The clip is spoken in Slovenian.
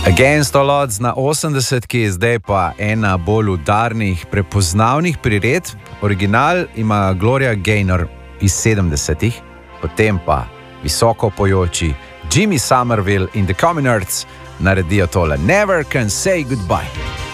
Against All Odds na 80, zdaj pa ena bolj udarnih, prepoznavnih priredb. Original ima Gloria Gaynor iz 70, potem pa visoko pojoči Jimmy Somerville in The Communards naredijo tole Never Can Say Goodbye.